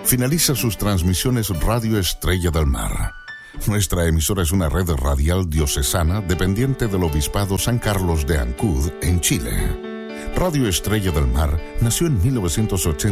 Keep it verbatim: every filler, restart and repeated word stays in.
finaliza sus transmisiones Radio Estrella del Mar. Nuestra emisora es una red radial diocesana dependiente del Obispado San Carlos de Ancud, en Chile. Radio Estrella del Mar nació en mil novecientos ochenta